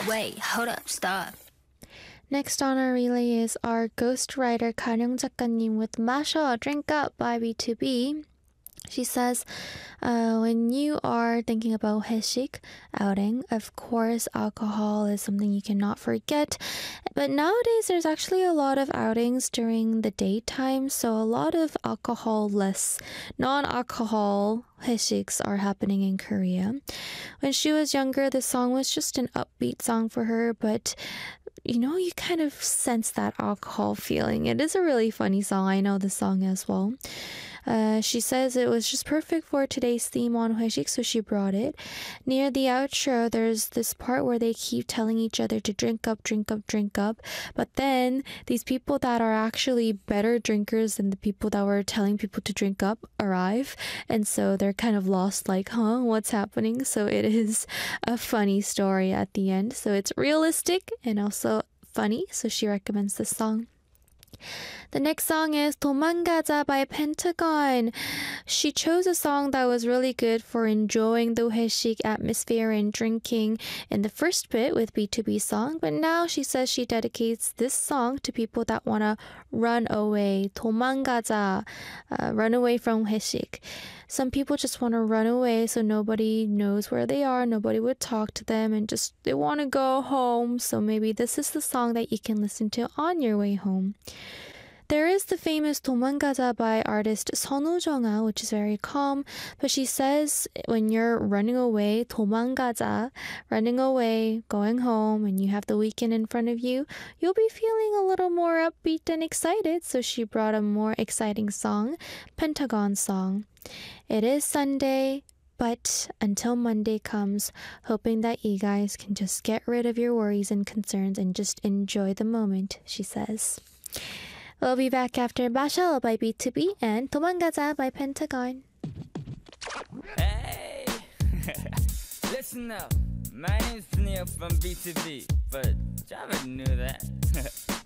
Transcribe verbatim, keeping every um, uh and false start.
Wait, hold up, stop. Next on our relay is our ghostwriter 가령 작가님 with 마셔, drink up by B two B. She says, uh, when you are thinking about 회식, outing, of course, alcohol is something you cannot forget. But nowadays, there's actually a lot of outings during the daytime, so a lot of alcohol-less, non-alcohol 회식s are happening in Korea. When she was younger, the song was just an upbeat song for her, but you know, you kind of sense that alcohol feeling. It is a really funny song. I know the song as well. Uh, she says it was just perfect for today's theme on 회식, so she brought it. Near the outro, there's this part where they keep telling each other to drink up, drink up, drink up. But then these people that are actually better drinkers than the people that were telling people to drink up arrive. And so they're kind of lost, like, huh, what's happening? So it is a funny story at the end. So it's realistic and also funny. So she recommends this song. The next song is 도망가자 by Pentagon. She chose a song that was really good for enjoying the 회식 atmosphere and drinking in the first bit with B two B song, but now she says she dedicates this song to people that want to run away. 도망가자, uh, run away from 회식. Some people just want to run away so nobody knows where they are, nobody would talk to them, and just they want to go home. So maybe this is the song that you can listen to on your way home. There is the famous 도망가자 by artist 선우정아, which is very calm, but she says when you're running away, 도망가자, running away, going home, and you have the weekend in front of you, you'll be feeling a little more upbeat and excited, so she brought a more exciting song, Pentagon song. It is Sunday, but until Monday comes, hoping that you guys can just get rid of your worries and concerns and just enjoy the moment, she says. We'll be back after 마셔 by B two B and 도망가자 by Pentagon. Hey! Listen up. My name's Neil from B two B, but y'all already knew that.